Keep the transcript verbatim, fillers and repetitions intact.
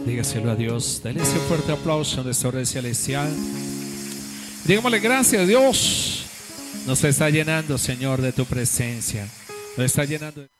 Dígaselo a Dios. Dale ese fuerte aplauso a nuestro Rey Celestial. Digámosle gracias a Dios. Nos está llenando, Señor, de tu presencia. Nos está llenando de...